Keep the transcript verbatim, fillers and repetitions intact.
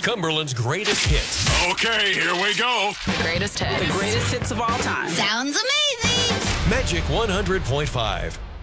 Cumberland's greatest hits. Okay, here we go. The greatest hits. The greatest hits of all time. Sounds amazing. Magic one hundred point five.